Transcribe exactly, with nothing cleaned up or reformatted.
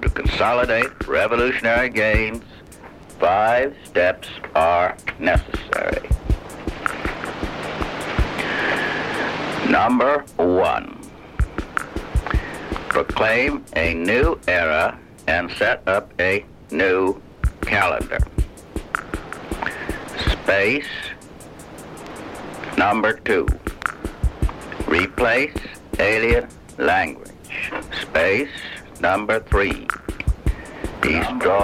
To consolidate revolutionary gains, five steps are necessary. Number one, proclaim a new era and set up a new calendar. Space. Number two, replace alien language. Space. Number three, destroy